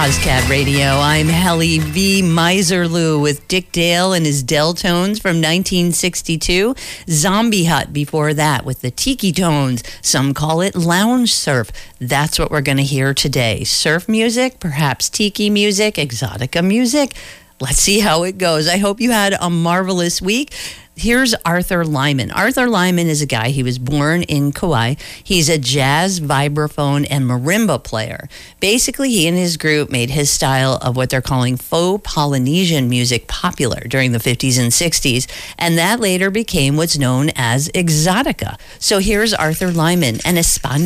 Ozcat Radio. I'm Helly V. Miserloo with Dick Dale and his Deltones from 1962. Zombie Hut before that with the Tiki Tones. Some call it lounge surf. That's what we're going to hear today. Surf music, perhaps tiki music, exotica music. Let's see how it goes. I hope you had a marvelous week. Here's Arthur Lyman. Arthur Lyman is a guy, he was born in Kauai. He's a jazz, vibraphone, and marimba player. Basically, he and his group made his style of what they're calling faux Polynesian music popular during the 50s and 60s, and that later became what's known as exotica. So here's Arthur Lyman and Espanol.